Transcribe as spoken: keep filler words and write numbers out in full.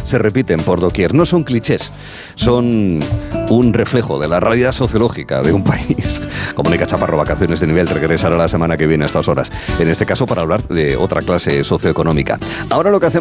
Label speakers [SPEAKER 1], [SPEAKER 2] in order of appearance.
[SPEAKER 1] se repiten por doquier. No son clichés, son un reflejo de la realidad sociológica de un país. Comunica Chaparro, vacaciones de nivel, regresará la semana que viene a estas horas. En este caso para hablar de otra clase socioeconómica. Ahora lo que hacemos